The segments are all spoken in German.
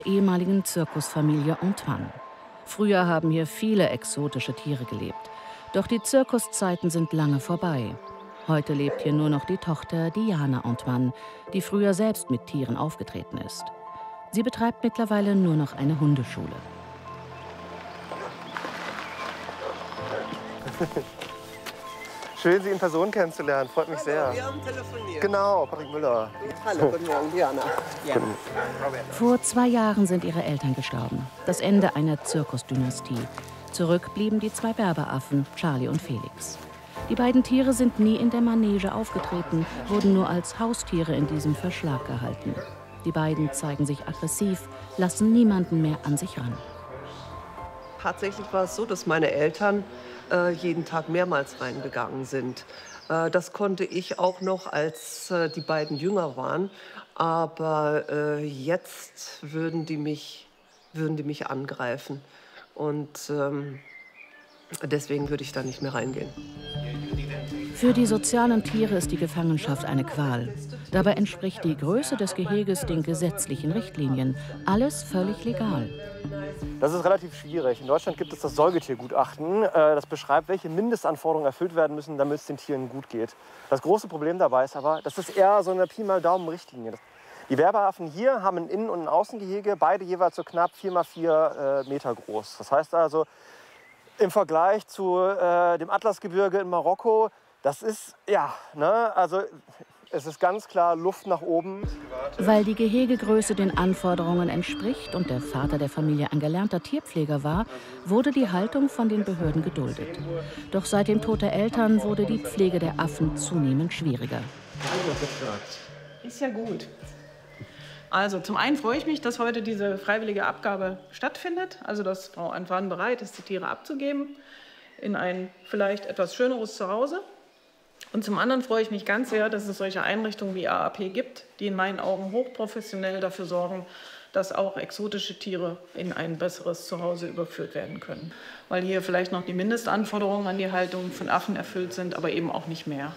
Ehemaligen Zirkusfamilie Antoine. Früher haben hier viele exotische Tiere gelebt. Doch die Zirkuszeiten sind lange vorbei. Heute lebt hier nur noch die Tochter Diana Antoine, die früher selbst mit Tieren aufgetreten ist. Sie betreibt mittlerweile nur noch eine Hundeschule. Schön, Sie in Person kennenzulernen. Freut mich sehr. Wir haben telefoniert. Genau, Patrick Müller. Hallo, guten Morgen, Diana. Ja. Vor 2 Jahren sind ihre Eltern gestorben. Das Ende einer Zirkusdynastie. Zurück blieben die 2 Berberaffen, Charlie und Felix. Die beiden Tiere sind nie in der Manege aufgetreten, wurden nur als Haustiere in diesem Verschlag gehalten. Die beiden zeigen sich aggressiv, lassen niemanden mehr an sich ran. Tatsächlich war es so, dass meine Eltern jeden Tag mehrmals reingegangen sind. Das konnte ich auch noch, als die beiden jünger waren. Aber jetzt würden die mich angreifen. Und deswegen würde ich da nicht mehr reingehen. Für die sozialen Tiere ist die Gefangenschaft eine Qual. Dabei entspricht die Größe des Geheges den gesetzlichen Richtlinien. Alles völlig legal. Das ist relativ schwierig. In Deutschland gibt es das Säugetiergutachten. Das beschreibt, welche Mindestanforderungen erfüllt werden müssen, damit es den Tieren gut geht. Das große Problem dabei ist aber, das ist eher so eine Pi mal Daumen-Richtlinie. Die Berberaffen hier haben ein Innen- und ein Außengehege, beide jeweils so knapp 4 mal 4 Meter groß. Das heißt also, im Vergleich zu dem Atlasgebirge in Marokko, das ist, ja, ne, also es ist ganz klar Luft nach oben. Weil die Gehegegröße den Anforderungen entspricht und der Vater der Familie ein gelernter Tierpfleger war, wurde die Haltung von den Behörden geduldet. Doch seit dem Tod der Eltern wurde die Pflege der Affen zunehmend schwieriger. Ist ja gut. Also zum einen freue ich mich, dass heute diese freiwillige Abgabe stattfindet, also dass Frau Antoine bereit ist, die Tiere abzugeben in ein vielleicht etwas schöneres Zuhause. Und zum anderen freue ich mich ganz sehr, dass es solche Einrichtungen wie AAP gibt, die in meinen Augen hochprofessionell dafür sorgen, dass auch exotische Tiere in ein besseres Zuhause überführt werden können. Weil hier vielleicht noch die Mindestanforderungen an die Haltung von Affen erfüllt sind, aber eben auch nicht mehr.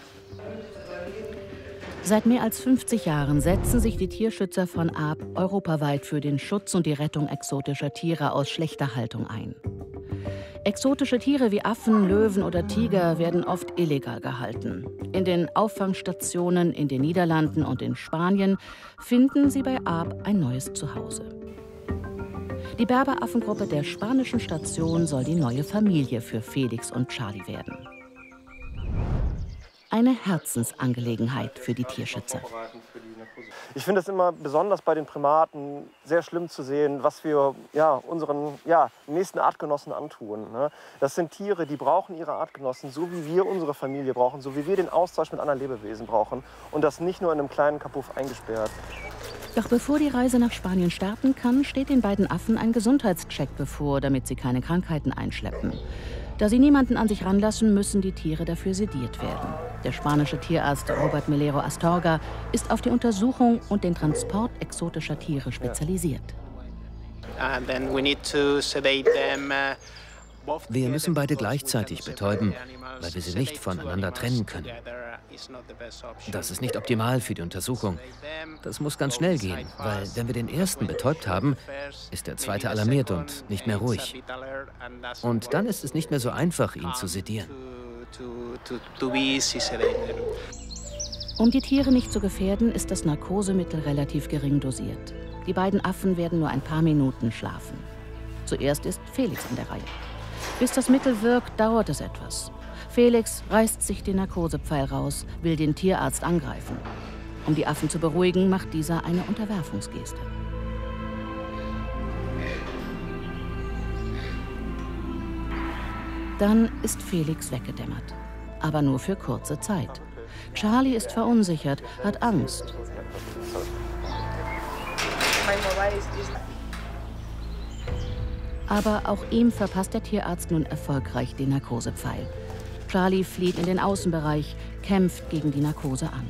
Seit mehr als 50 Jahren setzen sich die Tierschützer von AAP europaweit für den Schutz und die Rettung exotischer Tiere aus schlechter Haltung ein. Exotische Tiere wie Affen, Löwen oder Tiger werden oft illegal gehalten. In den Auffangstationen in den Niederlanden und in Spanien finden sie bei AAP ein neues Zuhause. Die Berberaffengruppe der spanischen Station soll die neue Familie für Felix und Charlie werden. Eine Herzensangelegenheit für die Tierschützer. Ich finde es immer besonders bei den Primaten sehr schlimm zu sehen, was wir unseren nächsten Artgenossen antun. Ne? Das sind Tiere, die brauchen ihre Artgenossen, so wie wir unsere Familie brauchen, so wie wir den Austausch mit anderen Lebewesen brauchen. Und das nicht nur in einem kleinen Kapuff eingesperrt. Doch bevor die Reise nach Spanien starten kann, steht den beiden Affen ein Gesundheitscheck bevor, damit sie keine Krankheiten einschleppen. Da sie niemanden an sich ranlassen, müssen die Tiere dafür sediert werden. Der spanische Tierarzt Robert Melero Astorga ist auf die Untersuchung und den Transport exotischer Tiere spezialisiert. Wir müssen beide gleichzeitig betäuben, weil wir sie nicht voneinander trennen können. Das ist nicht optimal für die Untersuchung. Das muss ganz schnell gehen, weil wenn wir den ersten betäubt haben, ist der zweite alarmiert und nicht mehr ruhig. Und dann ist es nicht mehr so einfach, ihn zu sedieren. Um die Tiere nicht zu gefährden, ist das Narkosemittel relativ gering dosiert. Die beiden Affen werden nur ein paar Minuten schlafen. Zuerst ist Felix an der Reihe. Bis das Mittel wirkt, dauert es etwas. Felix reißt sich den Narkosepfeil raus, will den Tierarzt angreifen. Um die Affen zu beruhigen, macht dieser eine Unterwerfungsgeste. Dann ist Felix weggedämmert. Aber nur für kurze Zeit. Charlie ist verunsichert, hat Angst. Aber auch ihm verpasst der Tierarzt nun erfolgreich den Narkosepfeil. Charlie flieht in den Außenbereich, kämpft gegen die Narkose an.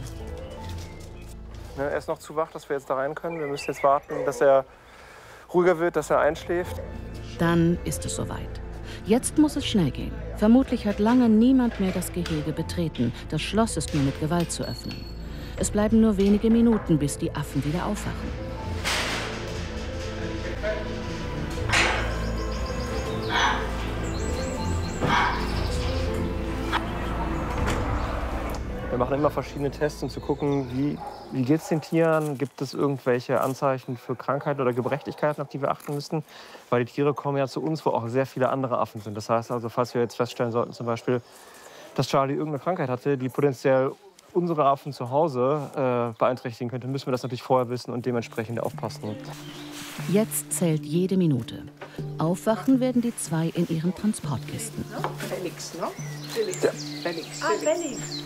Er ist noch zu wach, dass wir jetzt da rein können. Wir müssen jetzt warten, dass er ruhiger wird, dass er einschläft. Dann ist es soweit. Jetzt muss es schnell gehen. Vermutlich hat lange niemand mehr das Gehege betreten. Das Schloss ist nur mit Gewalt zu öffnen. Es bleiben nur wenige Minuten, bis die Affen wieder aufwachen. Wir machen immer verschiedene Tests, um zu gucken, wie geht es den Tieren? Gibt es irgendwelche Anzeichen für Krankheiten oder Gebrechlichkeiten, auf die wir achten müssen? Weil die Tiere kommen ja zu uns, wo auch sehr viele andere Affen sind. Das heißt also, falls wir jetzt feststellen sollten, zum Beispiel, dass Charlie irgendeine Krankheit hatte, die potenziell unsere Affen zu Hause beeinträchtigen könnte, müssen wir das natürlich vorher wissen und dementsprechend aufpassen. Jetzt zählt jede Minute. Aufwachen werden die zwei in ihren Transportkisten. Felix, ne? Felix. Ja. Felix. Felix.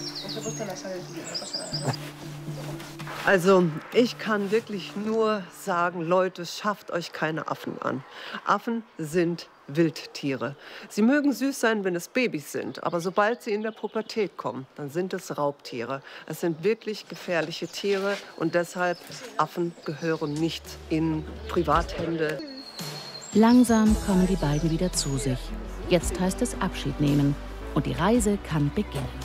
Also, ich kann wirklich nur sagen, Leute, schafft euch keine Affen an. Affen sind Wildtiere. Sie mögen süß sein, wenn es Babys sind, aber sobald sie in der Pubertät kommen, dann sind es Raubtiere. Es sind wirklich gefährliche Tiere und deshalb, Affen gehören nicht in Privathände. Langsam kommen die beiden wieder zu sich. Jetzt heißt es Abschied nehmen und die Reise kann beginnen.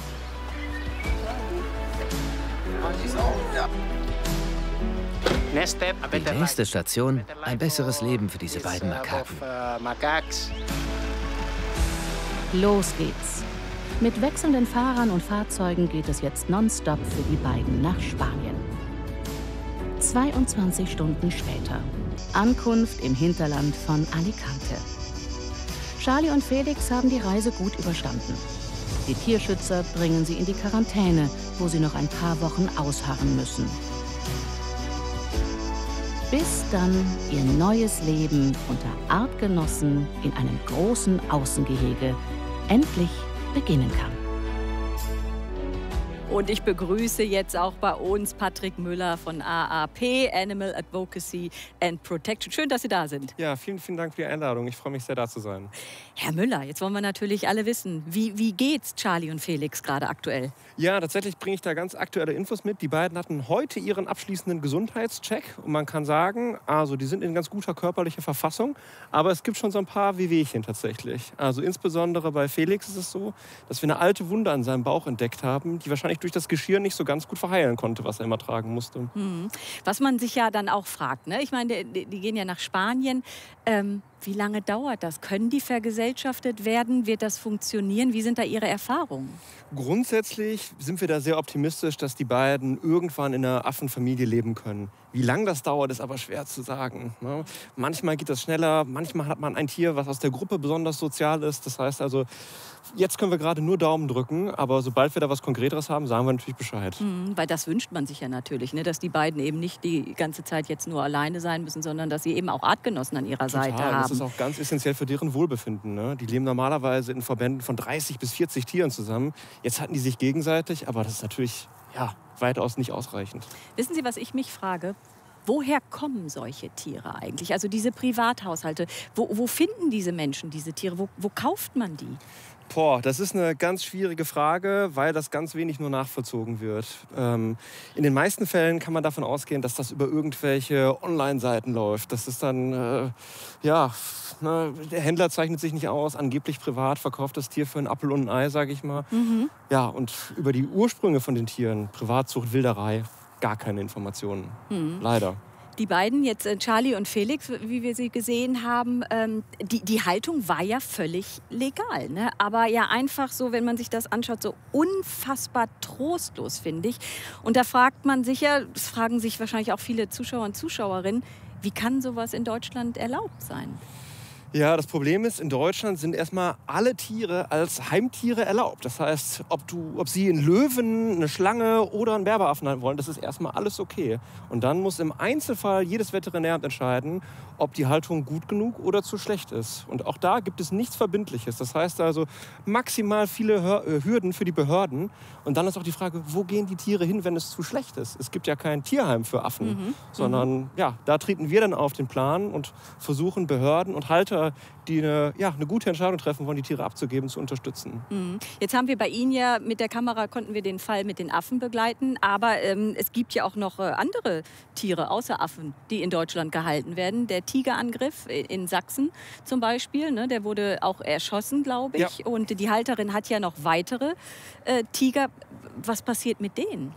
Die nächste Station, ein besseres Leben für diese beiden Makaken. Los geht's. Mit wechselnden Fahrern und Fahrzeugen geht es jetzt nonstop für die beiden nach Spanien. 22 Stunden später. Ankunft im Hinterland von Alicante. Charlie und Felix haben die Reise gut überstanden. Die Tierschützer bringen sie in die Quarantäne, wo sie noch ein paar Wochen ausharren müssen. Bis dann ihr neues Leben unter Artgenossen in einem großen Außengehege endlich beginnen kann. Und ich begrüße jetzt auch bei uns Patrick Müller von AAP, Animal Advocacy and Protection. Schön, dass Sie da sind. Ja, vielen, vielen Dank für die Einladung. Ich freue mich sehr, da zu sein. Herr Müller, jetzt wollen wir natürlich alle wissen, wie geht's Charlie und Felix gerade aktuell? Ja, tatsächlich bringe ich da ganz aktuelle Infos mit. Die beiden hatten heute ihren abschließenden Gesundheitscheck. Und man kann sagen, also die sind in ganz guter körperlicher Verfassung. Aber es gibt schon so ein paar Wehwehchen tatsächlich. Also insbesondere bei Felix ist es so, dass wir eine alte Wunde an seinem Bauch entdeckt haben, die wahrscheinlich durch das Geschirr nicht so ganz gut verheilen konnte, was er immer tragen musste. Was man sich ja dann auch fragt, ne? Ich meine, die gehen ja nach Spanien. Wie lange dauert das? Können die vergesellschaftet werden? Wird das funktionieren? Wie sind da Ihre Erfahrungen? Grundsätzlich sind wir da sehr optimistisch, dass die beiden irgendwann in einer Affenfamilie leben können. Wie lange das dauert, ist aber schwer zu sagen. Ne? Manchmal geht das schneller, manchmal hat man ein Tier, was aus der Gruppe besonders sozial ist. Das heißt also, jetzt können wir gerade nur Daumen drücken, aber sobald wir da was Konkreteres haben, sagen wir natürlich Bescheid. Weil das wünscht man sich ja natürlich, ne? Dass die beiden eben nicht die ganze Zeit jetzt nur alleine sein müssen, sondern dass sie eben auch Artgenossen an ihrer Seite haben. Das ist auch ganz essentiell für deren Wohlbefinden. Ne? Die leben normalerweise in Verbänden von 30 bis 40 Tieren zusammen. Jetzt hatten die sich gegenseitig, aber das ist natürlich weitaus nicht ausreichend. Wissen Sie, was ich mich frage? Woher kommen solche Tiere eigentlich? Also diese Privathaushalte, wo finden diese Menschen diese Tiere? Wo kauft man die? Das ist eine ganz schwierige Frage, weil das ganz wenig nur nachvollzogen wird. In den meisten Fällen kann man davon ausgehen, dass das über irgendwelche Online-Seiten läuft. Das ist dann, der Händler zeichnet sich nicht aus, angeblich privat verkauft das Tier für einen Apfel und ein Ei, sage ich mal. Ja, und über die Ursprünge von den Tieren, Privatzucht, Wilderei, gar keine Informationen. Leider. Die beiden, jetzt Charlie und Felix, wie wir sie gesehen haben, die Haltung war ja völlig legal. Ne? Aber ja einfach so, wenn man sich das anschaut, so unfassbar trostlos, finde ich. Und da fragt man sich ja, das fragen sich wahrscheinlich auch viele Zuschauer und Zuschauerinnen, wie kann sowas in Deutschland erlaubt sein? Ja, das Problem ist, in Deutschland sind erstmal alle Tiere als Heimtiere erlaubt. Das heißt, ob Sie einen Löwen, eine Schlange oder einen Berberaffen haben wollen, das ist erstmal alles okay. Und dann muss im Einzelfall jedes Veterinäramt entscheiden, ob die Haltung gut genug oder zu schlecht ist. Und auch da gibt es nichts Verbindliches. Das heißt also maximal viele Hürden für die Behörden. Und dann ist auch die Frage, wo gehen die Tiere hin, wenn es zu schlecht ist? Es gibt ja kein Tierheim für Affen, sondern da treten wir dann auf den Plan und versuchen Behörden und Halter, die eine gute Entscheidung treffen wollen, die Tiere abzugeben, zu unterstützen. Jetzt haben wir bei Ihnen ja mit der Kamera, konnten wir den Fall mit den Affen begleiten. Aber es gibt ja auch noch andere Tiere außer Affen, die in Deutschland gehalten werden. Der Tigerangriff in Sachsen zum Beispiel, ne, der wurde auch erschossen, glaube ich. Ja. Und die Halterin hat ja noch weitere Tiger. Was passiert mit denen?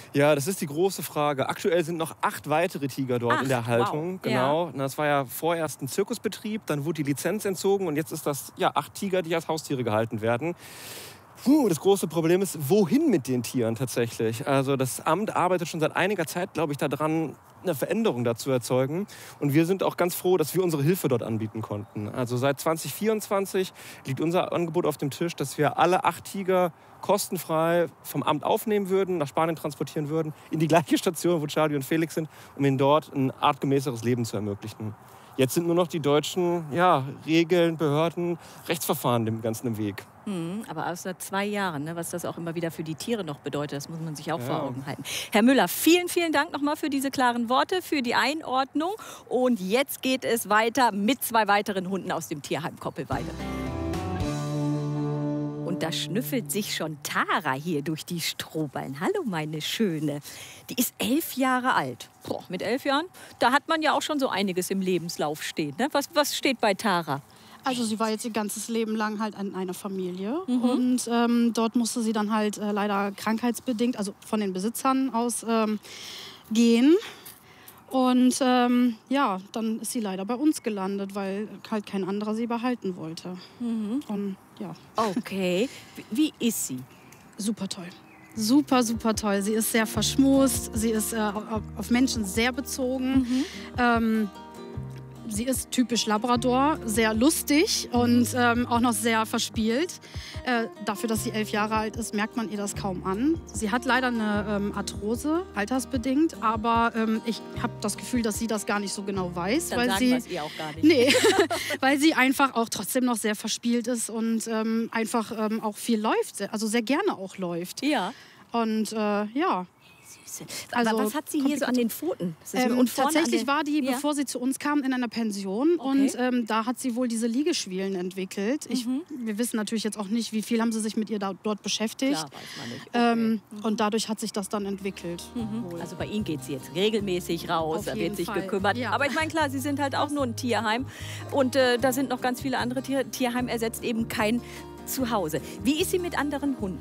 Ja, das ist die große Frage. Aktuell sind noch 8 weitere Tiger dort in der Haltung. Wow. Genau. Ja. Das war ja vorerst ein Zirkusbetrieb, dann wurde die Lizenz entzogen und jetzt ist das 8 Tiger, die als Haustiere gehalten werden. Das große Problem ist, wohin mit den Tieren tatsächlich? Also das Amt arbeitet schon seit einiger Zeit, glaube ich, daran, eine Veränderung dazu erzeugen. Und wir sind auch ganz froh, dass wir unsere Hilfe dort anbieten konnten. Also seit 2024 liegt unser Angebot auf dem Tisch, dass wir alle 8 Tiger kostenfrei vom Amt aufnehmen würden, nach Spanien transportieren würden, in die gleiche Station, wo Charlie und Felix sind, um ihnen dort ein artgemäßeres Leben zu ermöglichen. Jetzt sind nur noch die deutschen Regeln, Behörden, Rechtsverfahren dem Ganzen im Weg. Aber aus 2 Jahren, ne, was das auch immer wieder für die Tiere noch bedeutet, das muss man sich auch vor Augen halten. Herr Müller, vielen, vielen Dank nochmal für diese klaren Worte, für die Einordnung. Und jetzt geht es weiter mit 2 weiteren Hunden aus dem Tierheim Koppelweide. Und da schnüffelt sich schon Tara hier durch die Strohballen. Hallo, meine Schöne. Die ist 11 Jahre alt. Boah, mit 11 Jahren, da hat man ja auch schon so einiges im Lebenslauf stehen. Ne? Was steht bei Tara? Also sie war jetzt ihr ganzes Leben lang halt in einer Familie. Und dort musste sie dann halt leider krankheitsbedingt, also von den Besitzern aus, gehen. Und dann ist sie leider bei uns gelandet, weil halt kein anderer sie behalten wollte. Und, Okay. Wie ist sie? Super toll. Super, super toll. Sie ist sehr verschmust, sie ist auf Menschen sehr bezogen. Sie ist typisch Labrador, sehr lustig und auch noch sehr verspielt. Dafür, dass sie 11 Jahre alt ist, merkt man ihr das kaum an. Sie hat leider eine Arthrose, altersbedingt, aber ich habe das Gefühl, dass sie das gar nicht so genau weiß. Dann weil sagen sie wir es ihr auch gar nicht. Nee, weil sie einfach auch trotzdem noch sehr verspielt ist und einfach auch viel läuft, also sehr gerne auch läuft. Ja. Und Also, was hat sie hier so an den Pfoten? Und tatsächlich war die, bevor sie zu uns kam, in einer Pension. Okay. Und da hat sie wohl diese Liegeschwielen entwickelt. Wir wissen natürlich jetzt auch nicht, wie viel haben sie sich mit ihr dort beschäftigt. Klar, weiß man nicht. Okay. Und dadurch hat sich das dann entwickelt. Also bei Ihnen geht sie jetzt regelmäßig raus, Auf da wird jeden sich Fall. gekümmert. Ja. Aber ich meine, klar, Sie sind halt auch nur ein Tierheim. Und da sind noch ganz viele andere Tiere. Tierheim ersetzt eben kein Zuhause. Wie ist sie mit anderen Hunden?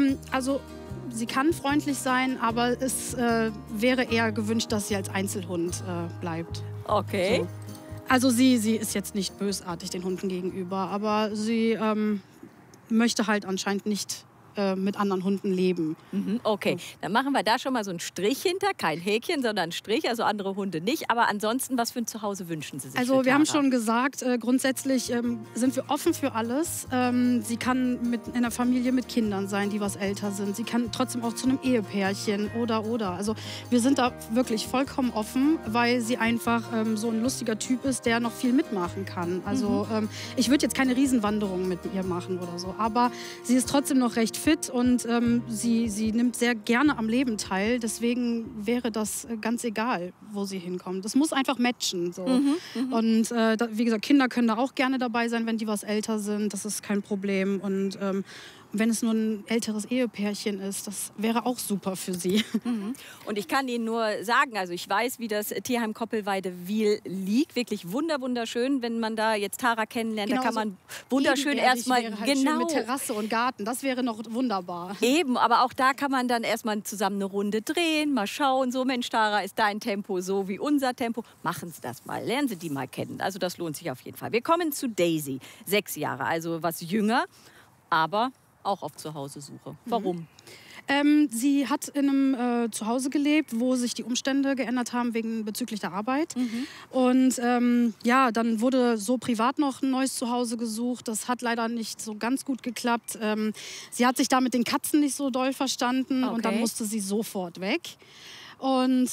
Sie kann freundlich sein, aber es wäre eher gewünscht, dass sie als Einzelhund bleibt. Okay. So. Also sie ist jetzt nicht bösartig den Hunden gegenüber, aber sie möchte halt anscheinend nicht mit anderen Hunden leben. Okay, dann machen wir da schon mal so einen Strich hinter. Kein Häkchen, sondern einen Strich, also andere Hunde nicht. Aber ansonsten, was für ein Zuhause wünschen Sie sich? Also für wir haben Tara? schon gesagt, grundsätzlich sind wir offen für alles. Sie kann in einer Familie mit Kindern sein, die was älter sind. Sie kann trotzdem auch zu einem Ehepärchen oder. Also wir sind da wirklich vollkommen offen, weil sie einfach so ein lustiger Typ ist, der noch viel mitmachen kann. Also ich würde jetzt keine Riesenwanderung mit ihr machen oder so, aber sie ist trotzdem noch recht fit und sie nimmt sehr gerne am Leben teil. Deswegen wäre das ganz egal, wo sie hinkommt. Das muss einfach matchen. So. Und wie gesagt, Kinder können da auch gerne dabei sein, wenn die was älter sind. Das ist kein Problem. Und wenn es nur ein älteres Ehepärchen ist, das wäre auch super für sie. Und ich kann Ihnen nur sagen, also ich weiß, wie das Tierheim Koppelweide-Wil liegt. Wirklich wunderschön, wenn man da jetzt Tara kennenlernt. Genau, da kann man wunderschön erstmal schön mit Terrasse und Garten. Das wäre noch wunderbar. Eben, aber auch da kann man dann erstmal zusammen eine Runde drehen, mal schauen, so Mensch, Tara, ist dein Tempo so wie unser Tempo? Machen Sie das mal, lernen Sie die mal kennen. Also das lohnt sich auf jeden Fall. Wir kommen zu Daisy, 6 Jahre, also was jünger, aber auch auf Zuhause-Suche. Warum? Sie hat in einem Zuhause gelebt, wo sich die Umstände geändert haben bezüglich der Arbeit. Und dann wurde so privat noch ein neues Zuhause gesucht. Das hat leider nicht so ganz gut geklappt. Sie hat sich da mit den Katzen nicht so doll verstanden und dann musste sie sofort weg. Und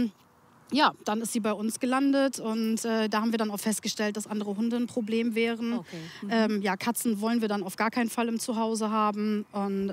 dann ist sie bei uns gelandet und da haben wir dann auch festgestellt, dass andere Hunde ein Problem wären. Katzen wollen wir dann auf gar keinen Fall im Zuhause haben und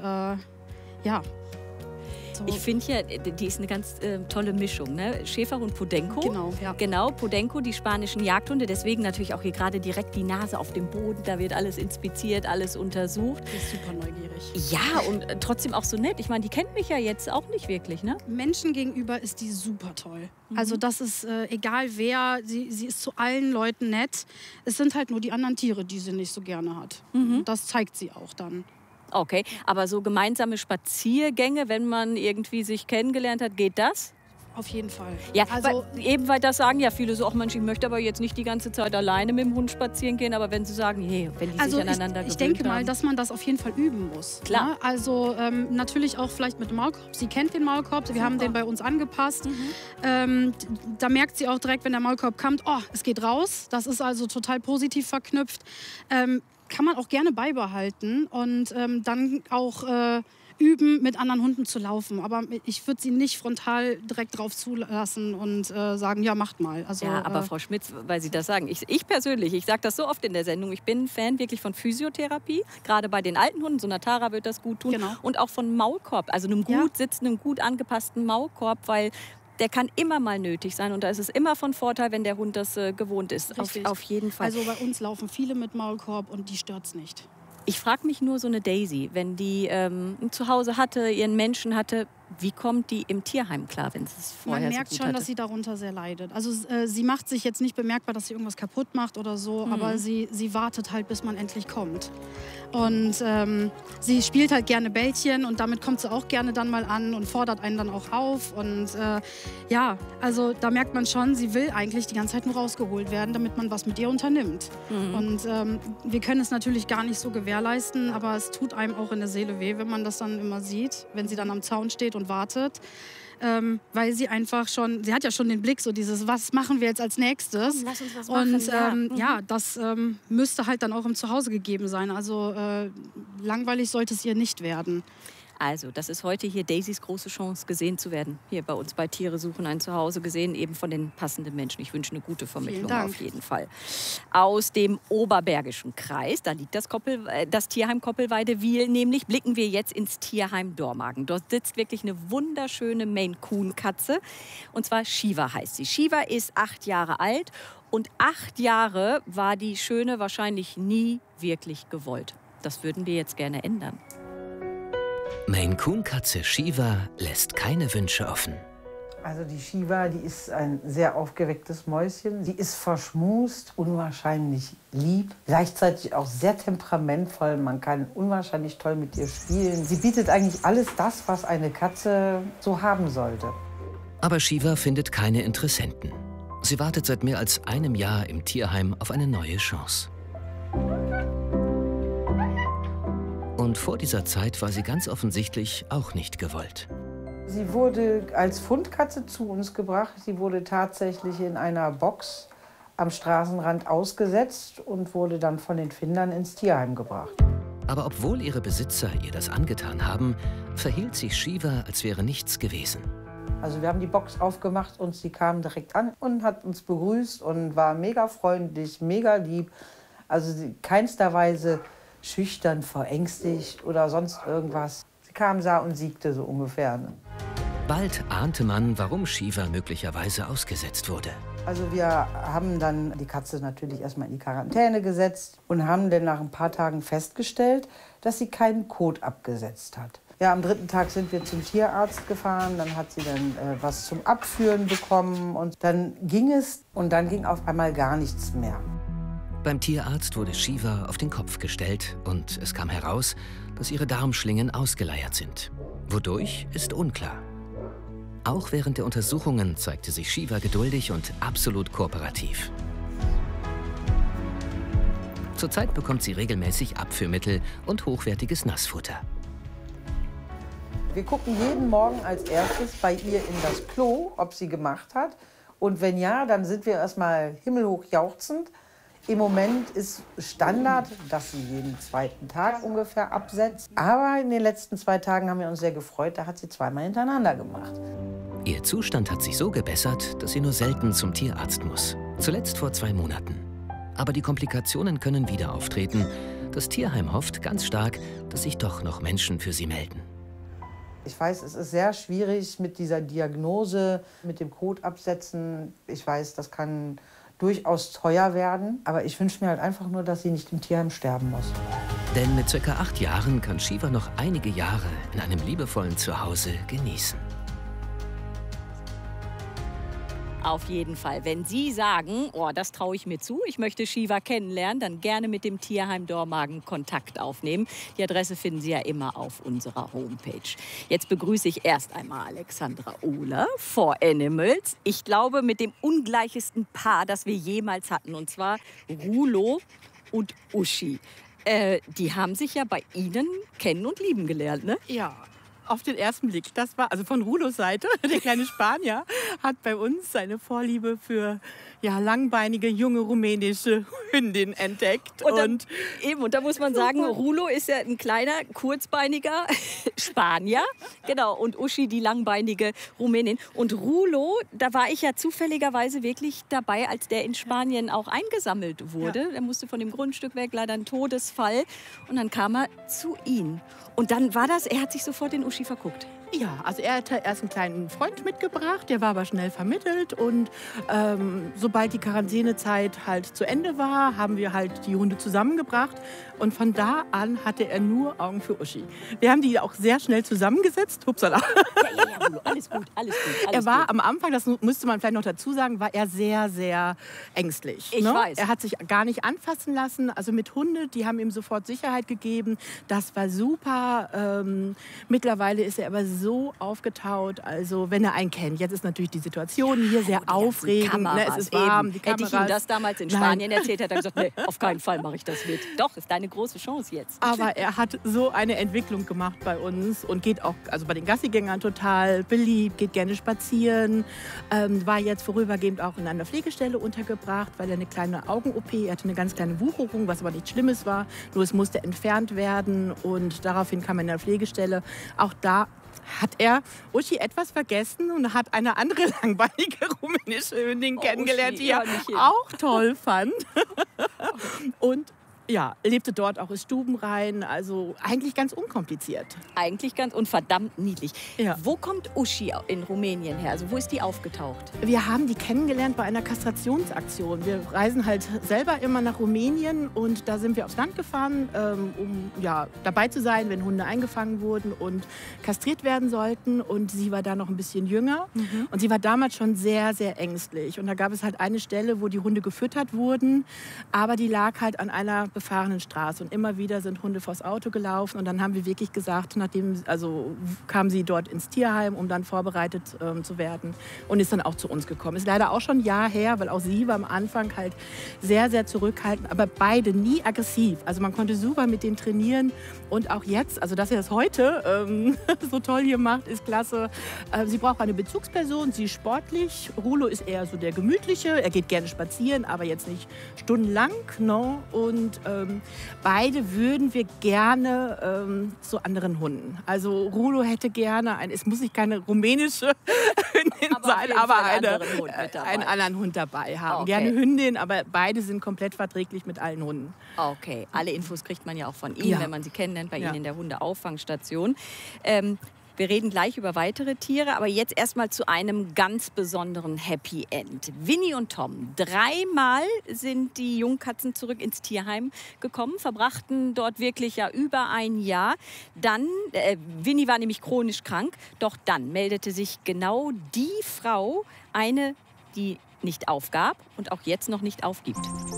So. Ich finde ja, die ist eine ganz tolle Mischung. Ne? Schäferhund Podenco. Genau, ja. Genau, Podenco, die spanischen Jagdhunde. Deswegen natürlich auch hier gerade direkt die Nase auf dem Boden. Da wird alles inspiziert, alles untersucht. Die ist super neugierig. Ja, und trotzdem auch so nett. Ich meine, die kennt mich ja jetzt auch nicht wirklich, ne? Menschen gegenüber ist die super toll. Also das ist egal wer, sie ist zu allen Leuten nett. Es sind halt nur die anderen Tiere, die sie nicht so gerne hat. Das zeigt sie auch dann. Okay, aber so gemeinsame Spaziergänge, wenn man irgendwie sich kennengelernt hat, geht das? Auf jeden Fall. Ja, Also, weil das sagen ja viele so, ach Mensch, ich möchte aber jetzt nicht die ganze Zeit alleine mit dem Hund spazieren gehen, aber wenn sie sagen, hey, wenn die sich aneinander gewöhnt ich denke mal, haben. dass man das auf jeden Fall üben muss. Klar. Ne? Also natürlich auch vielleicht mit dem Maulkorb. Sie kennt den Maulkorb, wir haben den bei uns angepasst. Da merkt sie auch direkt, wenn der Maulkorb kommt, oh, es geht raus. Das ist also total positiv verknüpft. Kann man auch gerne beibehalten und dann auch üben, mit anderen Hunden zu laufen. Aber ich würde sie nicht frontal direkt drauf zulassen und sagen, ja, macht mal. Also, Ja, aber Frau Schmitz, weil Sie das sagen, ich persönlich, ich sage das so oft in der Sendung, ich bin Fan wirklich von Physiotherapie, gerade bei den alten Hunden, so einer Tara wird das gut tun. Genau. Und auch von Maulkorb, also einem gut sitzenden, gut angepassten Maulkorb, weil der kann immer mal nötig sein und da ist es immer von Vorteil, wenn der Hund das gewohnt ist. Auf jeden Fall. Also bei uns laufen viele mit Maulkorb und die stört's nicht. Ich frage mich nur so eine Daisy, wenn die zu Hause hatte, ihren Menschen hatte, wie kommt die im Tierheim klar, wenn sie es vorher Man merkt so gut schon, hatte? dass sie darunter sehr leidet. Also sie macht sich jetzt nicht bemerkbar, dass sie irgendwas kaputt macht oder so, aber sie wartet halt, bis man endlich kommt. Und sie spielt halt gerne Bällchen und damit kommt sie auch gerne dann mal an und fordert einen dann auch auf. Und ja, also da merkt man schon, sie will eigentlich die ganze Zeit nur rausgeholt werden, damit man was mit ihr unternimmt. Und wir können es natürlich gar nicht so gewährleisten, aber es tut einem auch in der Seele weh, wenn man das dann immer sieht, wenn sie dann am Zaun steht und wartet. Weil sie einfach schon, sie hat ja schon den Blick, so dieses, was machen wir jetzt als nächstes? Lass uns was machen, Und ja, das müsste halt dann auch im Zuhause gegeben sein. Also langweilig sollte es ihr nicht werden. Also, das ist heute hier Daisys große Chance, gesehen zu werden. Hier bei uns bei Tiere suchen ein Zuhause, gesehen eben von den passenden Menschen. Ich wünsche eine gute Vermittlung auf jeden Fall. Aus dem Oberbergischen Kreis, da liegt das Tierheim Koppelweide-Wiel, nämlich blicken wir jetzt ins Tierheim Dormagen. Dort sitzt wirklich eine wunderschöne Maine-Coon-Katze. Und zwar Shiva heißt sie. Shiva ist 8 Jahre alt und 8 Jahre war die Schöne wahrscheinlich nie wirklich gewollt. Das würden wir jetzt gerne ändern. Maine-Coon-Katze Shiva lässt keine Wünsche offen. Also die Shiva, die ist ein sehr aufgewecktes Mäuschen. Sie ist verschmust, unwahrscheinlich lieb, gleichzeitig auch sehr temperamentvoll. Man kann unwahrscheinlich toll mit ihr spielen. Sie bietet eigentlich alles das, was eine Katze so haben sollte. Aber Shiva findet keine Interessenten. Sie wartet seit mehr als einem Jahr im Tierheim auf eine neue Chance. Und vor dieser Zeit war sie ganz offensichtlich auch nicht gewollt. Sie wurde als Fundkatze zu uns gebracht. Sie wurde tatsächlich in einer Box am Straßenrand ausgesetzt und wurde dann von den Findern ins Tierheim gebracht. Aber obwohl ihre Besitzer ihr das angetan haben, verhielt sich Shiva, als wäre nichts gewesen. Also wir haben die Box aufgemacht und sie kam direkt an und hat uns begrüßt und war mega freundlich, mega lieb. Also keinster Weise schüchtern, verängstigt oder sonst irgendwas. Sie kam, sah und siegte so ungefähr. Bald ahnte man, warum Shiva möglicherweise ausgesetzt wurde. Also wir haben dann die Katze natürlich erstmal in die Quarantäne gesetzt und haben dann nach ein paar Tagen festgestellt, dass sie keinen Kot abgesetzt hat. Ja, am 3. Tag sind wir zum Tierarzt gefahren, dann hat sie dann was zum Abführen bekommen und dann ging es und dann ging auf einmal gar nichts mehr. Beim Tierarzt wurde Shiva auf den Kopf gestellt und es kam heraus, dass ihre Darmschlingen ausgeleiert sind. Wodurch ist unklar. Auch während der Untersuchungen zeigte sich Shiva geduldig und absolut kooperativ. Zurzeit bekommt sie regelmäßig Abführmittel und hochwertiges Nassfutter. Wir gucken jeden Morgen als erstes bei ihr in das Klo, ob sie gemacht hat. Und wenn ja, dann sind wir erstmal himmelhoch jauchzend. Im Moment ist Standard, dass sie jeden 2. Tag ungefähr absetzt. Aber in den letzten 2 Tagen haben wir uns sehr gefreut, da hat sie 2-mal hintereinander gemacht. Ihr Zustand hat sich so gebessert, dass sie nur selten zum Tierarzt muss. Zuletzt vor 2 Monaten. Aber die Komplikationen können wieder auftreten. Das Tierheim hofft ganz stark, dass sich doch noch Menschen für sie melden. Ich weiß, es ist sehr schwierig mit dieser Diagnose, mit dem Kotabsetzen. Ich weiß, das kann durchaus teuer werden. Aber ich wünsche mir halt einfach nur, dass sie nicht im Tierheim sterben muss. Denn mit ca. 8 Jahren kann Shiva noch einige Jahre in einem liebevollen Zuhause genießen. Auf jeden Fall. Wenn Sie sagen, oh, das traue ich mir zu, ich möchte Shiva kennenlernen, dann gerne mit dem Tierheim Dormagen Kontakt aufnehmen. Die Adresse finden Sie ja immer auf unserer Homepage. Jetzt begrüße ich erst einmal Alexandra Ohler, 4Animals. Ich glaube, mit dem ungleichesten Paar, das wir jemals hatten, und zwar Rulo und Uschi. Die haben sich ja bei Ihnen kennen und lieben gelernt, ne? Ja, auf den ersten Blick. Das war also von Rulos Seite. Der kleine Spanier hat bei uns seine Vorliebe für langbeinige, junge rumänische Hündin entdeckt. Und da muss man sagen, Rulo ist ja ein kleiner, kurzbeiniger Spanier. Genau, und Uschi die langbeinige Rumänin. Und Rulo, da war ich ja zufälligerweise wirklich dabei, als der in Spanien auch eingesammelt wurde. Der musste von dem Grundstück weg, leider ein Todesfall. Und dann kam er zu ihm. Und dann war das, er hat sich sofort in Uschi verguckt. Ja, also er hatte erst einen kleinen Freund mitgebracht, der war aber schnell vermittelt. Und sobald die Quarantänezeit halt zu Ende war, haben wir halt die Hunde zusammengebracht. Und von da an hatte er nur Augen für Uschi. Wir haben die auch sehr schnell zusammengesetzt. Hupsala. Ja, alles gut, alles gut. Er war am Anfang, das müsste man vielleicht noch dazu sagen, war er sehr, sehr ängstlich. Ich weiß. Er hat sich gar nicht anfassen lassen. Also mit Hunde, die haben ihm sofort Sicherheit gegeben. Das war super. Mittlerweile ist er aber so aufgetaut, also wenn er einen kennt. Jetzt ist natürlich die Situation hier sehr aufregend. Ne, es ist warm, die Kameras. Hätte ich ihm das damals in Spanien erzählt, hätte er gesagt, nee, auf keinen Fall mache ich das mit. Doch, ist deine große Chance jetzt. Aber er hat so eine Entwicklung gemacht bei uns und geht auch, also bei den Gassigängern total beliebt, geht gerne spazieren, war jetzt vorübergehend auch in einer Pflegestelle untergebracht, weil er eine kleine Augen-OP, er hatte eine ganz kleine Wucherung, was aber nichts Schlimmes war, nur es musste entfernt werden und daraufhin kam er in der Pflegestelle. Auch da hat er Uschi etwas vergessen und hat eine andere langbeinige rumänische Hündin kennengelernt, die er auch toll fand. Und ja, lebte dort auch, ist stubenrein, also eigentlich ganz unkompliziert. Eigentlich ganz und verdammt niedlich. Ja. Wo kommt Uschi in Rumänien her? Also wo ist die aufgetaucht? Wir haben die kennengelernt bei einer Kastrationsaktion. Wir reisen halt selber immer nach Rumänien und da sind wir aufs Land gefahren, um dabei zu sein, wenn Hunde eingefangen wurden und kastriert werden sollten. Und sie war da noch ein bisschen jünger und sie war damals schon sehr, sehr ängstlich. Und da gab es halt eine Stelle, wo die Hunde gefüttert wurden, aber die lag halt an einer befahrenen Straße und immer wieder sind Hunde vors Auto gelaufen und dann haben wir wirklich gesagt, kam sie dort ins Tierheim, um dann vorbereitet zu werden und ist dann auch zu uns gekommen. Ist leider auch schon ein Jahr her, weil auch sie war am Anfang halt sehr, sehr zurückhaltend, aber beide nie aggressiv. Also man konnte super mit denen trainieren und auch jetzt, also dass er das heute so toll hier macht, ist klasse. Sie braucht eine Bezugsperson, sie ist sportlich. Rulo ist eher so der Gemütliche, er geht gerne spazieren, aber jetzt nicht stundenlang, no? Und beide würden wir gerne zu anderen Hunden. Also Rulo hätte gerne, es muss nicht keine rumänische Hündin sein, aber einen anderen Hund dabei haben. Okay. Gerne Hündin, aber beide sind komplett verträglich mit allen Hunden. Okay, alle Infos kriegt man ja auch von Ihnen, wenn man sie kennenlernt, bei Ihnen in der Hundeauffangstation. Wir reden gleich über weitere Tiere, aber jetzt erstmal zu einem ganz besonderen Happy End. Winnie und Tom, 3-mal sind die Jungkatzen zurück ins Tierheim gekommen, verbrachten dort wirklich über ein Jahr. Dann, Winnie war nämlich chronisch krank, doch dann meldete sich genau die Frau, eine, die nicht aufgab und auch jetzt noch nicht aufgibt.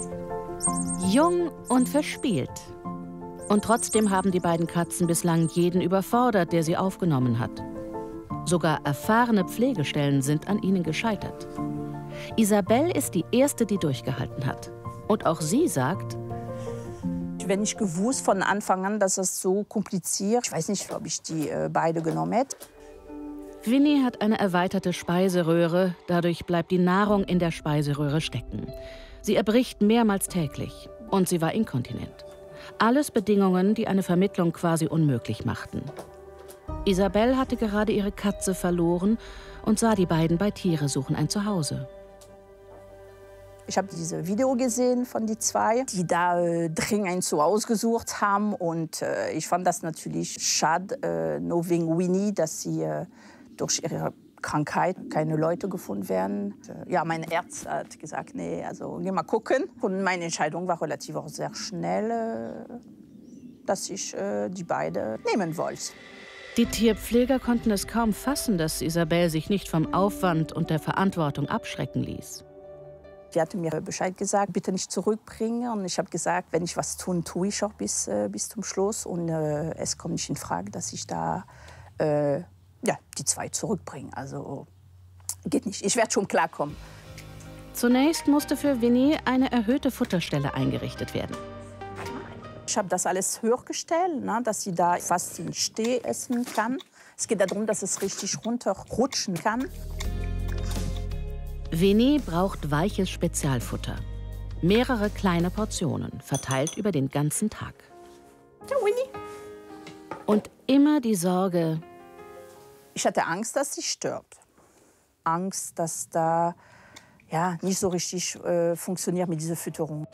Jung und verspielt. Und trotzdem haben die beiden Katzen bislang jeden überfordert, der sie aufgenommen hat. Sogar erfahrene Pflegestellen sind an ihnen gescheitert. Isabel ist die erste, die durchgehalten hat. Und auch sie sagt: Wenn ich gewusst von Anfang an, dass es so kompliziert, ich weiß nicht, ob ich die beide genommen hätte. Winnie hat eine erweiterte Speiseröhre, dadurch bleibt die Nahrung in der Speiseröhre stecken. Sie erbricht mehrmals täglich und sie war inkontinent. Alles Bedingungen, die eine Vermittlung quasi unmöglich machten. Isabel hatte gerade ihre Katze verloren und sah die beiden bei Tiere suchen ein Zuhause. Ich habe dieses Video gesehen von die zwei, die da dringend ein Zuhause gesucht haben. Und ich fand das natürlich schade, nur wegen Winnie, dass sie durch ihre Krankheit keine Leute gefunden werden. Ja, mein Arzt hat gesagt, nee, also geh mal gucken. Und meine Entscheidung war relativ auch sehr schnell, dass ich die beiden nehmen wollte. Die Tierpfleger konnten es kaum fassen, dass Isabel sich nicht vom Aufwand und der Verantwortung abschrecken ließ. Die hatte mir Bescheid gesagt, bitte nicht zurückbringen. Und ich habe gesagt, wenn ich was tue, tue ich auch bis zum Schluss. Und es kommt nicht in Frage, dass ich da die 2 zurückbringe. Also geht nicht. Ich werde schon klarkommen. Zunächst musste für Winnie eine erhöhte Futterstelle eingerichtet werden. Ich habe das alles höher gestellt, ne, dass sie da fast im Steh essen kann. Es geht darum, dass es richtig runterrutschen kann. Winnie braucht weiches Spezialfutter. Mehrere kleine Portionen, verteilt über den ganzen Tag. Ciao, Winnie. Und immer die Sorge. Ich hatte Angst, dass sie stirbt. Angst, dass da nicht so richtig funktioniert mit dieser Fütterung.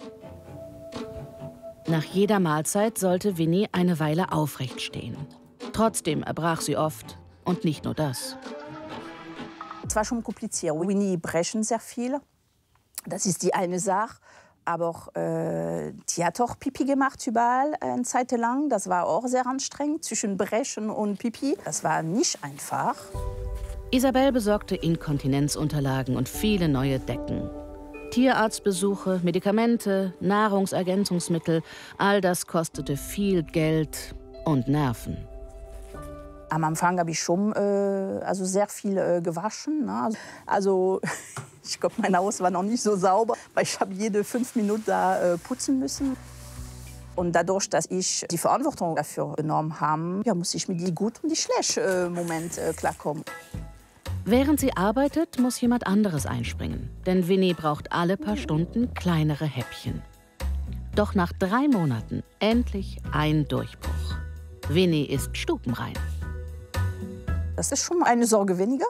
Nach jeder Mahlzeit sollte Winnie eine Weile aufrecht stehen. Trotzdem erbrach sie oft. Und nicht nur das. Es war schon kompliziert. Winnie brechen sehr viel. Das ist die eine Sache. Aber die hat auch Pipi gemacht überall eine Zeit lang. Das war auch sehr anstrengend, zwischen Brechen und Pipi. Das war nicht einfach. Isabel besorgte Inkontinenzunterlagen und viele neue Decken. Tierarztbesuche, Medikamente, Nahrungsergänzungsmittel, all das kostete viel Geld und Nerven. Am Anfang habe ich schon sehr viel gewaschen. Ne? Also ich glaube, mein Haus war noch nicht so sauber, weil ich habe jede 5 Minuten da putzen müssen. Und dadurch, dass ich die Verantwortung dafür genommen habe, muss ich mit die gut und die schlecht Moment klarkommen. Während sie arbeitet, muss jemand anderes einspringen. Denn Winnie braucht alle paar Stunden kleinere Häppchen. Doch nach 3 Monaten endlich ein Durchbruch. Winnie ist stubenrein. Das ist schon eine Sorge weniger.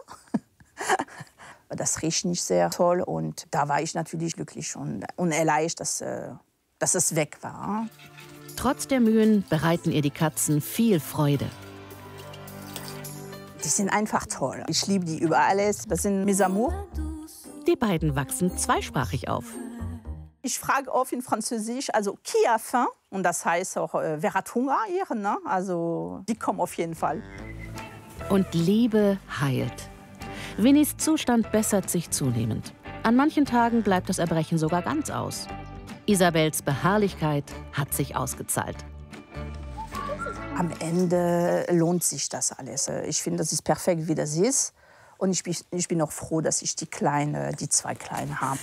Das riecht nicht sehr toll. Und da war ich natürlich glücklich und erleichtert, dass es weg war. Trotz der Mühen bereiten ihr die Katzen viel Freude. Die sind einfach toll. Ich liebe die über alles. Das sind mes amours. Die beiden wachsen zweisprachig auf. Ich frage oft in Französisch, also qui a faim? Und das heißt auch, wer hat Hunger hier? Ne? Also die kommen auf jeden Fall. Und Liebe heilt. Winnies Zustand bessert sich zunehmend. An manchen Tagen bleibt das Erbrechen sogar ganz aus. Isabels Beharrlichkeit hat sich ausgezahlt. Am Ende lohnt sich das alles. Ich finde, das ist perfekt, wie das ist. Und ich bin auch froh, dass ich die 2 Kleinen habe.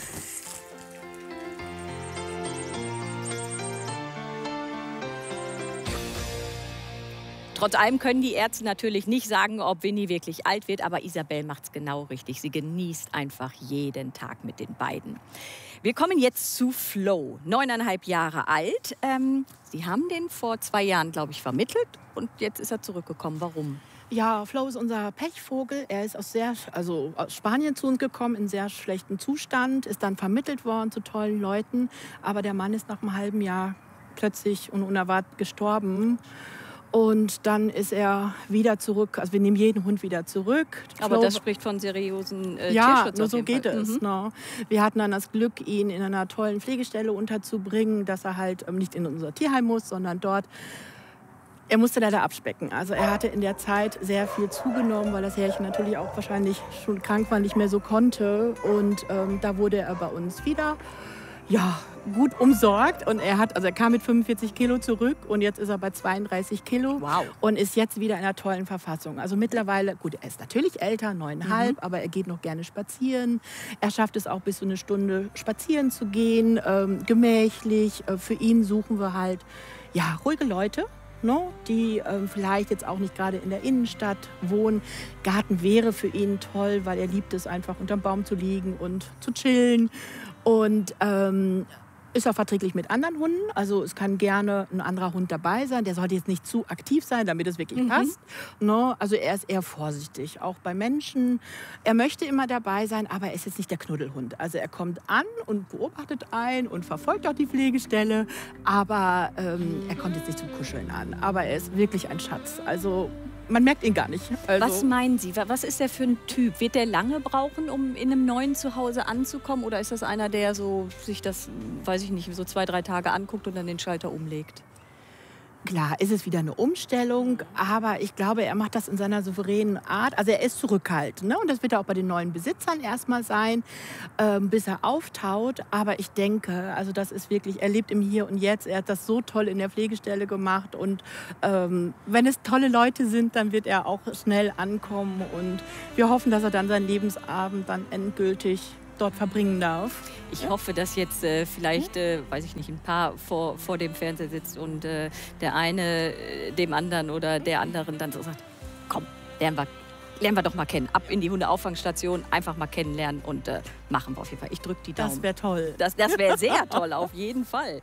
Trotz allem können die Ärzte natürlich nicht sagen, ob Winnie wirklich alt wird, aber Isabel macht es genau richtig. Sie genießt einfach jeden Tag mit den beiden. Wir kommen jetzt zu Flo, 9,5 Jahre alt. Sie haben den vor 2 Jahren, glaube ich, vermittelt und jetzt ist er zurückgekommen. Warum? Ja, Flo ist unser Pechvogel. Er ist aus Spanien zu uns gekommen, in sehr schlechtem Zustand, ist dann vermittelt worden zu tollen Leuten. Aber der Mann ist nach einem halben Jahr plötzlich und unerwartet gestorben. Und dann ist er wieder zurück. Also wir nehmen jeden Hund wieder zurück. Aber das spricht von seriösen Tierschutz. Ja, nur so geht es. Ne? Wir hatten dann das Glück, ihn in einer tollen Pflegestelle unterzubringen, dass er halt nicht in unser Tierheim muss, sondern dort. Er musste leider abspecken. Also er hatte in der Zeit sehr viel zugenommen, weil das Härchen natürlich auch wahrscheinlich schon krank war, nicht mehr so konnte. Und da wurde er bei uns wieder gut umsorgt. Und er kam mit 45 Kilo zurück und jetzt ist er bei 32 Kilo. Wow. Und ist jetzt wieder in einer tollen Verfassung. Also mittlerweile, gut, er ist natürlich älter, 9,5, aber er geht noch gerne spazieren. Er schafft es auch bis zu 1 Stunde spazieren zu gehen, gemächlich. Für ihn suchen wir halt ruhige Leute, die vielleicht jetzt auch nicht gerade in der Innenstadt wohnen. Garten wäre für ihn toll, weil er liebt es einfach unterm Baum zu liegen und zu chillen. Und ist auch verträglich mit anderen Hunden. Also es kann gerne ein anderer Hund dabei sein. Der sollte jetzt nicht zu aktiv sein, damit es wirklich passt. Also er ist eher vorsichtig, auch bei Menschen. Er möchte immer dabei sein, aber er ist jetzt nicht der Knuddelhund. Also er kommt an und beobachtet einen und verfolgt auch die Pflegestelle. Aber er kommt jetzt nicht zum Kuscheln an. Aber er ist wirklich ein Schatz. Also man merkt ihn gar nicht. Also was meinen Sie? Was ist der für ein Typ? Wird der lange brauchen, um in einem neuen Zuhause anzukommen? Oder ist das einer, der so sich das, weiß ich nicht, so 2, 3 Tage anguckt und dann den Schalter umlegt? Klar, ist es wieder eine Umstellung, aber ich glaube, er macht das in seiner souveränen Art. Also er ist zurückhaltend, ne? Und das wird er auch bei den neuen Besitzern erstmal sein, bis er auftaut. Aber ich denke, also das ist wirklich, er lebt im Hier und Jetzt. Er hat das so toll in der Pflegestelle gemacht. Und wenn es tolle Leute sind, dann wird er auch schnell ankommen. Und wir hoffen, dass er dann seinen Lebensabend dann endgültig dort verbringen darf. Ich hoffe, dass jetzt vielleicht, weiß ich nicht, ein Paar vor dem Fernseher sitzt und der eine dem anderen oder der anderen dann so sagt, komm, lernen wir doch mal kennen. Ab in die Hundeauffangstation, einfach mal kennenlernen und machen wir auf jeden Fall. Ich drücke die Daumen. Das wäre toll. Das wäre sehr toll, auf jeden Fall.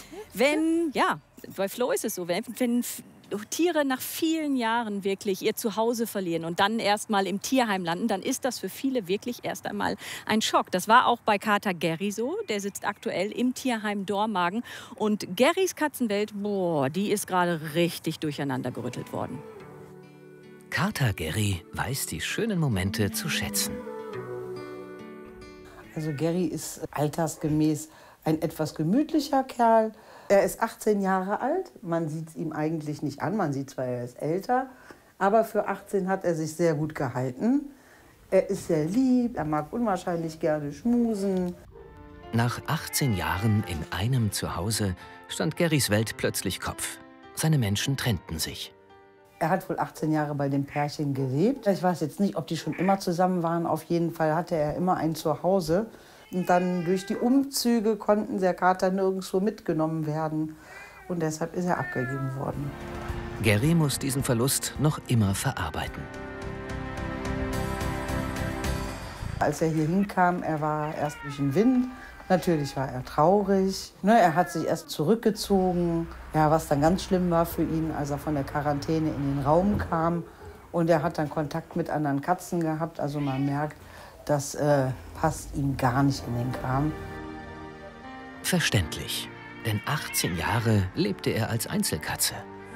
Bei Flo ist es so, wenn Tiere nach vielen Jahren wirklich ihr Zuhause verlieren und dann erst mal im Tierheim landen, dann ist das für viele wirklich erst einmal ein Schock. Das war auch bei Kater Gary so. Der sitzt aktuell im Tierheim Dormagen. Und Garys Katzenwelt, die ist gerade richtig durcheinander gerüttelt worden. Kater Gary weiß die schönen Momente zu schätzen. Also Gary ist altersgemäß ein etwas gemütlicher Kerl. Er ist 18 Jahre alt. Man sieht es ihm eigentlich nicht an. Man sieht zwar, er ist älter, aber für 18 hat er sich sehr gut gehalten. Er ist sehr lieb, er mag unwahrscheinlich gerne schmusen. Nach 18 Jahren in einem Zuhause stand Garys Welt plötzlich Kopf. Seine Menschen trennten sich. Er hat wohl 18 Jahre bei dem Pärchen gelebt. Ich weiß jetzt nicht, ob die schon immer zusammen waren. Auf jeden Fall hatte er immer ein Zuhause. Und dann durch die Umzüge konnten der Kater nirgendwo mitgenommen werden. Und deshalb ist er abgegeben worden. Gary muss diesen Verlust noch immer verarbeiten. Als er hier hinkam, er war erst durch den Wind. Natürlich war er traurig. Er hat sich erst zurückgezogen. Ja, was dann ganz schlimm war für ihn, als er von der Quarantäne in den Raum kam. Und er hat dann Kontakt mit anderen Katzen gehabt. Also man merkt, das passt ihm gar nicht in den Kram. Verständlich, denn 18 Jahre lebte er als Einzelkatze.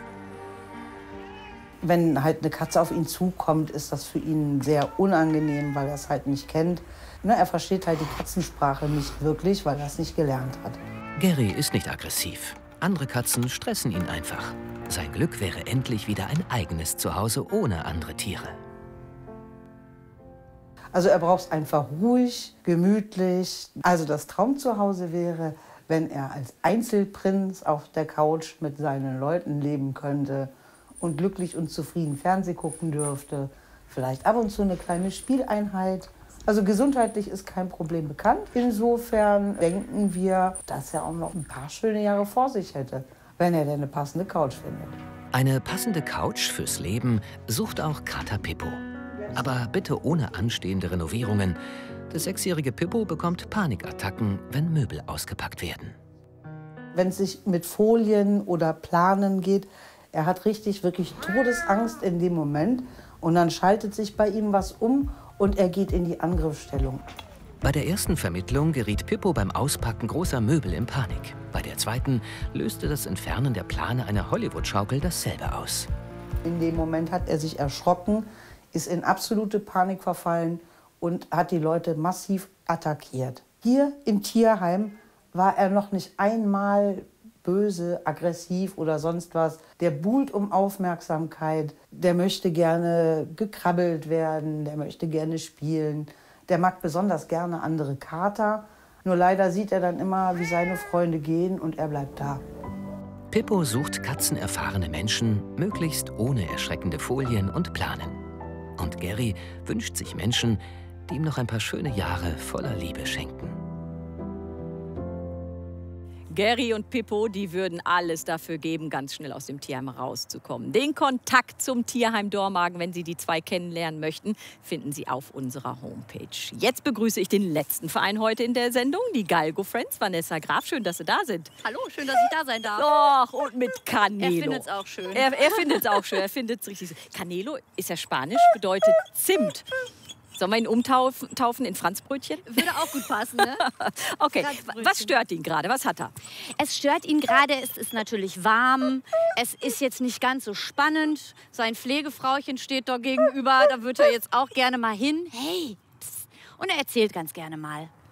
Wenn halt eine Katze auf ihn zukommt, ist das für ihn sehr unangenehm, weil er es halt nicht kennt. Er versteht halt die Katzensprache nicht wirklich, weil er es nicht gelernt hat. Gary ist nicht aggressiv. Andere Katzen stressen ihn einfach. Sein Glück wäre endlich wieder ein eigenes Zuhause ohne andere Tiere. Also er braucht es einfach ruhig, gemütlich. Also das Traumzuhause wäre, wenn er als Einzelprinz auf der Couch mit seinen Leuten leben könnte und glücklich und zufrieden Fernsehen gucken dürfte. Vielleicht ab und zu eine kleine Spieleinheit. Also gesundheitlich ist kein Problem bekannt. Insofern denken wir, dass er auch noch ein paar schöne Jahre vor sich hätte, wenn er denn eine passende Couch findet. Eine passende Couch fürs Leben sucht auch Kater Pippo. Aber bitte ohne anstehende Renovierungen. Der 6-jährige Pippo bekommt Panikattacken, wenn Möbel ausgepackt werden. Wenn es sich mit Folien oder Planen geht, er hat wirklich Todesangst in dem Moment. Und dann schaltet sich bei ihm was um und er geht in die Angriffsstellung. Bei der ersten Vermittlung geriet Pippo beim Auspacken großer Möbel in Panik. Bei der zweiten löste das Entfernen der Plane einer Hollywood-Schaukel dasselbe aus. In dem Moment hat er sich erschrocken, ist in absolute Panik verfallen und hat die Leute massiv attackiert. Hier im Tierheim war er noch nicht einmal böse, aggressiv oder sonst was. Der buhlt um Aufmerksamkeit, der möchte gerne gekrabbelt werden, der möchte gerne spielen. Der mag besonders gerne andere Kater. Nur leider sieht er dann immer, wie seine Freunde gehen und er bleibt da. Pippo sucht katzenerfahrene Menschen, möglichst ohne erschreckende Folien und Planen. Und Gary wünscht sich Menschen, die ihm noch ein paar schöne Jahre voller Liebe schenken. Gary und Pippo, die würden alles dafür geben, ganz schnell aus dem Tierheim rauszukommen. Den Kontakt zum Tierheim Dormagen, wenn Sie die zwei kennenlernen möchten, finden Sie auf unserer Homepage. Jetzt begrüße ich den letzten Verein heute in der Sendung, die Galgo Friends. Vanessa Graf, schön, dass Sie da sind. Hallo, schön, dass ich da sein darf. Ach, und mit Canelo. Er findet es auch schön. Er findet es auch schön, er findet es richtig. Canelo ist ja Spanisch, bedeutet Zimt. Sollen wir ihn umtaufen in Franzbrötchen? Würde auch gut passen, ne? Okay, was stört ihn gerade? Was hat er? Es stört ihn gerade, es ist natürlich warm. Es ist jetzt nicht ganz so spannend. Sein Pflegefrauchen steht da gegenüber, da würde er jetzt auch gerne mal hin. Hey, psst. Und er erzählt ganz gerne mal.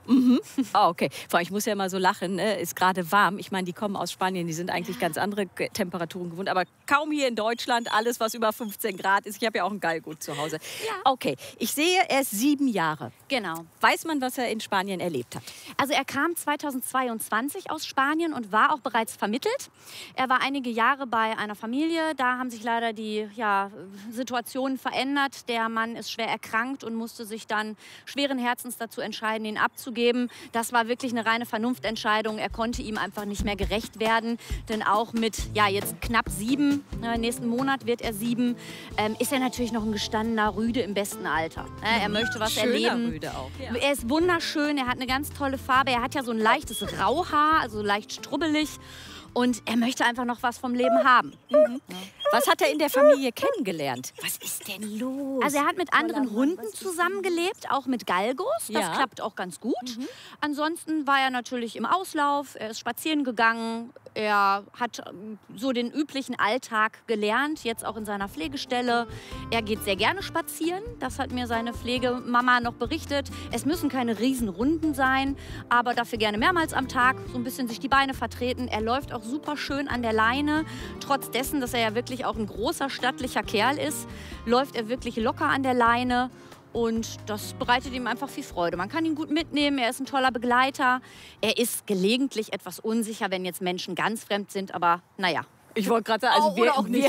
Okay. Vor allem, ich muss ja mal so lachen, ne? Ist gerade warm. Ich meine, die kommen aus Spanien, die sind eigentlich ganz andere Temperaturen gewohnt. Aber kaum hier in Deutschland, alles, was über 15 Grad ist. Ich habe ja auch einen Galgo zu Hause. Ja. Okay, ich sehe, er ist 7 Jahre. Genau. Weiß man, was er in Spanien erlebt hat? Also er kam 2022 aus Spanien und war auch bereits vermittelt. Er war einige Jahre bei einer Familie. Da haben sich leider die Situationen verändert. Der Mann ist schwer erkrankt und musste sich dann schweren Herzens dazu entscheiden, ihn abzugeben. Das war wirklich eine reine Vernunftentscheidung. Er konnte ihm einfach nicht mehr gerecht werden. Denn auch mit jetzt knapp 7, nächsten Monat wird er 7, ist er natürlich noch ein gestandener Rüde im besten Alter. Er möchte was erleben. Rüde auch. Ja. Er ist wunderschön, er hat eine ganz tolle Farbe. Er hat ja so ein leichtes Rauhaar, also leicht strubbelig. Und er möchte einfach noch was vom Leben haben. Was hat er in der Familie kennengelernt? Was ist denn los? Also er hat mit anderen Hunden zusammengelebt, auch mit Galgos. Das klappt auch ganz gut. Ansonsten war er natürlich im Auslauf, er ist spazieren gegangen. Er hat so den üblichen Alltag gelernt, jetzt auch in seiner Pflegestelle. Er geht sehr gerne spazieren, das hat mir seine Pflegemama noch berichtet. Es müssen keine Riesenrunden sein, aber dafür gerne mehrmals am Tag, so ein bisschen sich die Beine vertreten. Er läuft auch super schön an der Leine, trotz dessen, dass er ja wirklich auch ein großer, stattlicher Kerl ist, läuft er wirklich locker an der Leine. Und das bereitet ihm einfach viel Freude. Man kann ihn gut mitnehmen, er ist ein toller Begleiter. Er ist gelegentlich etwas unsicher, wenn jetzt Menschen ganz fremd sind, aber naja. Ich wollte gerade sagen, also oder auch nicht.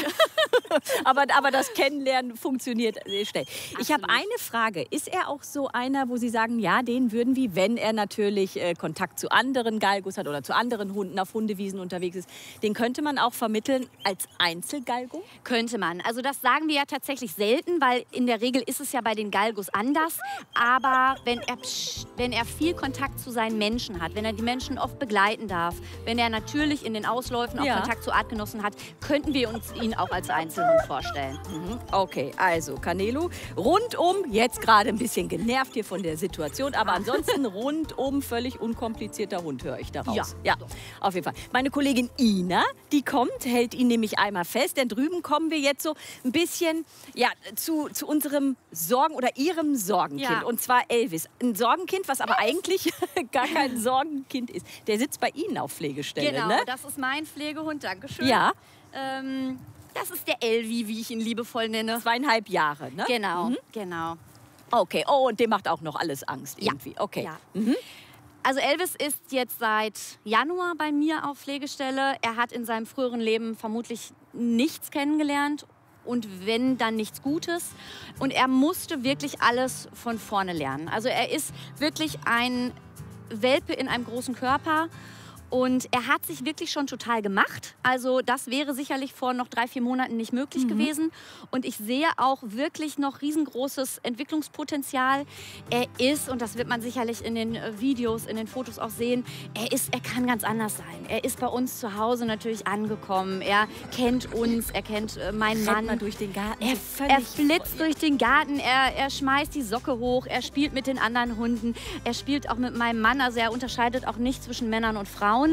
aber das Kennenlernen funktioniert sehr schnell. Ich habe eine Frage. Ist er auch so einer, wo Sie sagen, ja, den würden wir, wenn er natürlich Kontakt zu anderen Galgos hat oder zu anderen Hunden auf Hundewiesen unterwegs ist, den könnte man auch vermitteln als Einzelgalgo? Könnte man. Also das sagen wir ja tatsächlich selten, weil in der Regel ist es ja bei den Galgos anders. Aber wenn er viel Kontakt zu seinen Menschen hat, wenn er die Menschen oft begleiten darf, wenn er natürlich in den Ausläufen auch Kontakt zu Artgenossen hat, könnten wir uns ihn auch als Einzelhund vorstellen. Okay, also Canelo, rundum, jetzt gerade ein bisschen genervt hier von der Situation, aber ansonsten rundum völlig unkomplizierter Hund, höre ich daraus. Ja, auf jeden Fall. Meine Kollegin Ina, die kommt, hält ihn nämlich einmal fest, denn drüben kommen wir jetzt so ein bisschen zu unserem Ihrem Sorgenkind, Ja. und zwar Elvis. Ein Sorgenkind, was aber eigentlich gar kein Sorgenkind ist. Der sitzt bei Ihnen auf Pflegestelle, Genau, ne? das ist mein Pflegehund, dankeschön. Ja. Das ist der Elvi, wie ich ihn liebevoll nenne. 2,5 Jahre, ne? Genau, genau. Okay, oh, und dem macht auch noch alles Angst irgendwie. Okay. Ja. Also Elvis ist jetzt seit Januar bei mir auf Pflegestelle. Er hat in seinem früheren Leben vermutlich nichts kennengelernt. Und wenn, dann nichts Gutes. Und er musste wirklich alles von vorne lernen. Also er ist wirklich ein Welpe in einem großen Körper. Und er hat sich wirklich schon total gemacht. Also das wäre sicherlich vor noch 3-4 Monaten nicht möglich gewesen. Und ich sehe auch wirklich noch riesengroßes Entwicklungspotenzial. Er ist, und das wird man sicherlich in den Videos, in den Fotos auch sehen, er kann ganz anders sein. Er ist bei uns zu Hause natürlich angekommen. Er kennt uns, er kennt meinen Mann. Mal durch den Garten. Er flitzt durch den Garten, er schmeißt die Socke hoch, er spielt mit den anderen Hunden, er spielt auch mit meinem Mann. Also er unterscheidet auch nicht zwischen Männern und Frauen.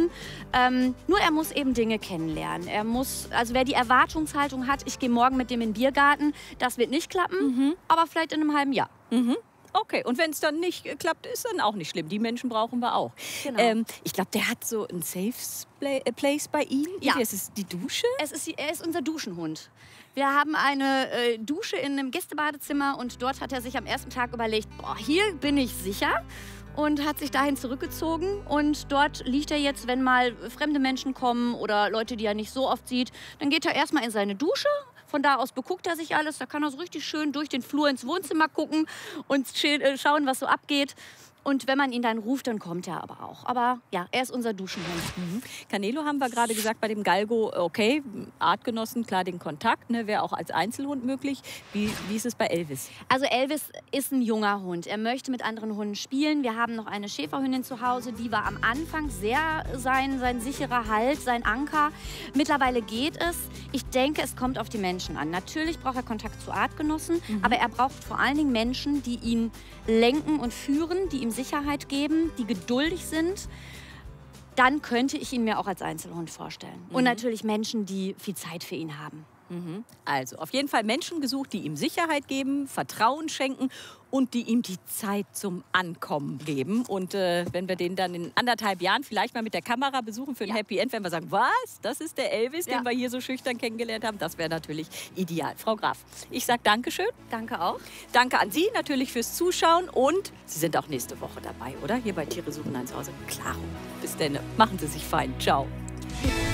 Nur er muss eben Dinge kennenlernen. Also wer die Erwartungshaltung hat, ich gehe morgen mit dem in den Biergarten, das wird nicht klappen, aber vielleicht in einem halben Jahr. Okay, und wenn es dann nicht klappt, ist dann auch nicht schlimm. Die Menschen brauchen wir auch. Genau. Ich glaube, der hat so ein Safe Place bei Ihnen. Ja. Ist es die Dusche? Er ist unser Duschenhund. Wir haben eine Dusche in einem Gästebadezimmer und dort hat er sich am ersten Tag überlegt, boah, hier bin ich sicher. Und hat sich dahin zurückgezogen. Und dort liegt er jetzt, wenn mal fremde Menschen kommen oder Leute, die er nicht so oft sieht, dann geht er erstmal in seine Dusche. Von da aus beguckt er sich alles. Da kann er so richtig schön durch den Flur ins Wohnzimmer gucken und schauen, was so abgeht. Und wenn man ihn dann ruft, dann kommt er aber auch. Aber ja, er ist unser Duschenhund. Canelo haben wir gerade gesagt, bei dem Galgo, okay, Artgenossen, klar den Kontakt, ne, wäre auch als Einzelhund möglich. Wie ist es bei Elvis? Also Elvis ist ein junger Hund. Er möchte mit anderen Hunden spielen. Wir haben noch eine Schäferhündin zu Hause. Die war am Anfang sehr sein sicherer Halt, sein Anker. Mittlerweile geht es. Ich denke, es kommt auf die Menschen an. Natürlich braucht er Kontakt zu Artgenossen, aber er braucht vor allen Dingen Menschen, die ihn lenken und führen, die ihm Sicherheit geben, die geduldig sind. Dann könnte ich ihn mir auch als Einzelhund vorstellen. Und natürlich Menschen, die viel Zeit für ihn haben. Also auf jeden Fall Menschen gesucht, die ihm Sicherheit geben, Vertrauen schenken und die ihm die Zeit zum Ankommen geben. Und wenn wir den dann in 1,5 Jahren vielleicht mal mit der Kamera besuchen für ein Happy End, wenn wir sagen, was, das ist der Elvis, den wir hier so schüchtern kennengelernt haben, das wäre natürlich ideal. Frau Graf, ich sage Dankeschön. Danke auch. Danke an Sie natürlich fürs Zuschauen und Sie sind auch nächste Woche dabei, oder? Hier bei Tiere suchen ein Zuhause. Klaro. Bis dann. Machen Sie sich fein. Ciao.